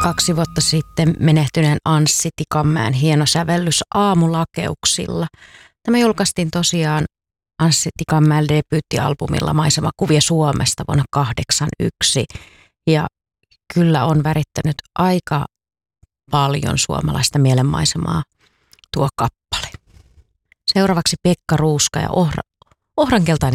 2 vuotta sitten menehtyneen Anssi Tikanmäen hieno sävellys Aamulakeuksilla. Tämä julkaistiin tosiaan Anssi Tikanmäen debyyttialbumilla Maisemakuvia Suomesta vuonna 1981 ja kyllä on värittänyt aika paljon suomalaista mielenmaisemaa tuo kappale. Seuraavaksi Pekka Ruuska ja Ohrankeltainen